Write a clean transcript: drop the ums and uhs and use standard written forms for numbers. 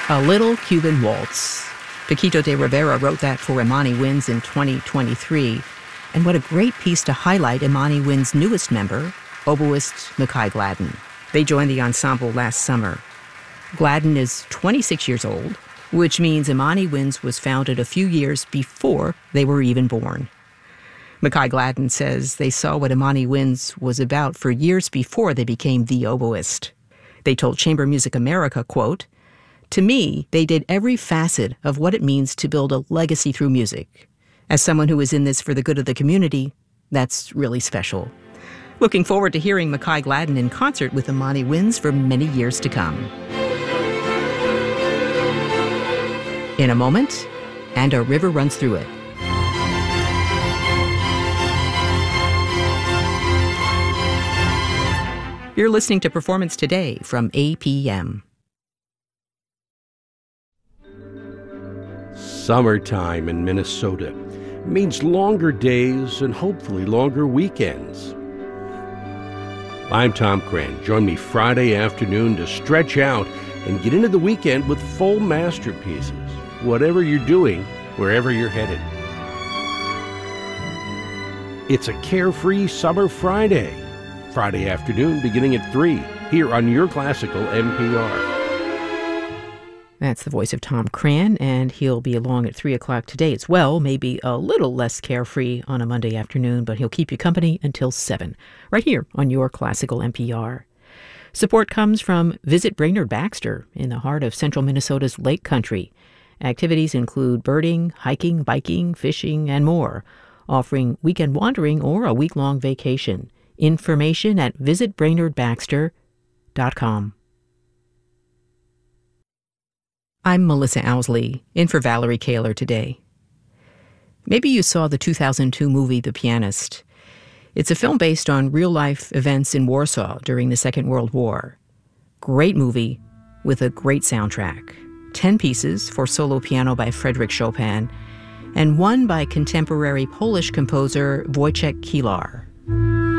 A Little Cuban Waltz. Paquito de Rivera wrote that for Imani Winds in 2023. And what a great piece to highlight Imani Winds' newest member, oboist Makai Gladden. They joined the ensemble last summer. Gladden is 26 years old, which means Imani Winds was founded a few years before they were even born. Makai Gladden says they saw what Imani Winds was about for years before they became the oboist. They told Chamber Music America, quote, "To me, they did every facet of what it means to build a legacy through music. As someone who is in this for the good of the community, that's really special." Looking forward to hearing Makai Gladden in concert with Imani Winds for many years to come. In a moment, And a River Runs Through It. You're listening to Performance Today from APM. Summertime in Minnesota means longer days and hopefully longer weekends. I'm Tom Cran. Join me Friday afternoon to stretch out and get into the weekend with full masterpieces, whatever you're doing, wherever you're headed. It's a carefree summer Friday afternoon beginning at 3 here on your classical NPR. That's the voice of Tom Cran, and he'll be along at 3 o'clock today as well, maybe a little less carefree on a Monday afternoon, but he'll keep you company until 7, right here on your classical NPR. Support comes from Visit Brainerd Baxter in the heart of central Minnesota's Lake Country. Activities include birding, hiking, biking, fishing, and more, offering weekend wandering or a week-long vacation. Information at visitbrainerdbaxter.com. I'm Melissa Owsley, in for Valerie Kaler today. Maybe you saw the 2002 movie The Pianist. It's a film based on real-life events in Warsaw during the Second World War. Great movie with a great soundtrack. 10 pieces for solo piano by Frédéric Chopin, and one by contemporary Polish composer Wojciech Kilar.